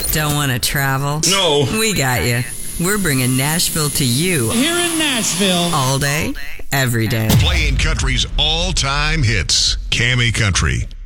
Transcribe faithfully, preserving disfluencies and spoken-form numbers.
Don't want to travel? No. We got you. We're bringing Nashville to you. Here in Nashville. All day, every day. Playing country's all-time hits. Cammy Country.